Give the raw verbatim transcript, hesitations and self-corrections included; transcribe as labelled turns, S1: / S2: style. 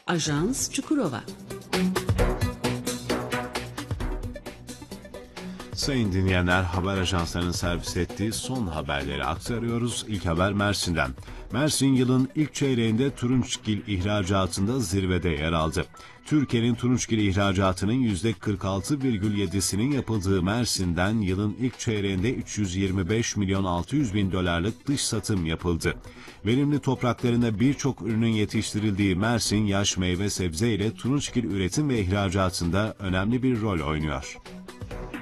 S1: Ajans Çukurova.
S2: Sayın dinleyenler, haber ajanslarının servis ettiği son haberleri aktarıyoruz. İlk haber Mersin'den. Mersin yılın ilk çeyreğinde turunçgil ihracatında zirvede yer aldı. Türkiye'nin turunçgil ihracatının yüzde kırk altı virgül yedisinin yapıldığı Mersin'den yılın ilk çeyreğinde üç yüz yirmi beş milyon altı yüz bin dolarlık dış satım yapıldı. Verimli topraklarında birçok ürünün yetiştirildiği Mersin, yaş meyve sebze ile turunçgil üretim ve ihracatında önemli bir rol oynuyor.